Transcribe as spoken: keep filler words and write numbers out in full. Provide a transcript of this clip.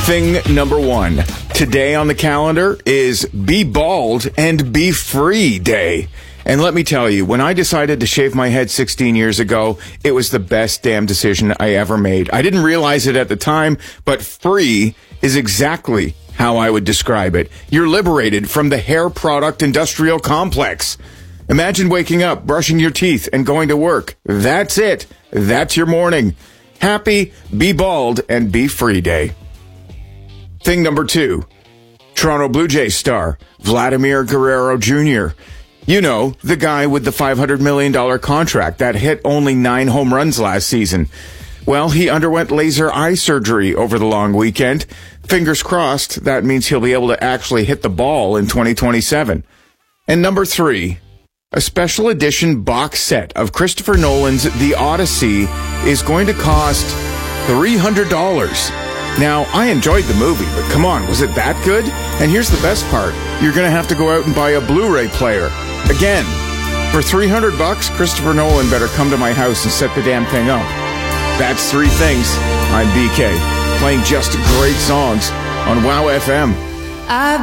Thing number one. Today on the calendar is Be Bald and Be Free Day. And let me tell you, when I decided to shave my head sixteen years ago, it was the best damn decision I ever made. I didn't realize it at the time, but free is exactly how I would describe it. You're liberated from the hair product industrial complex. Imagine waking up, brushing your teeth, and going to work. That's it. That's your morning. Happy Be Bald and Be Free Day. Thing number two. Toronto Blue Jays star Vladimir Guerrero Junior You know, the guy with the five hundred million dollars contract that hit only nine home runs last season. Well, he underwent laser eye surgery over the long weekend. Fingers crossed, that means he'll be able to actually hit the ball in twenty twenty-seven. And number three. A special edition box set of Christopher Nolan's The Odyssey is going to cost three hundred dollars. Now, I enjoyed the movie, but come on, was it that good? And here's the best part. You're going to have to go out and buy a Blu-ray player. Again, for three hundred bucks, Christopher Nolan better come to my house and set the damn thing up. That's Three Things. I'm B K, playing just great songs on Wow F M. I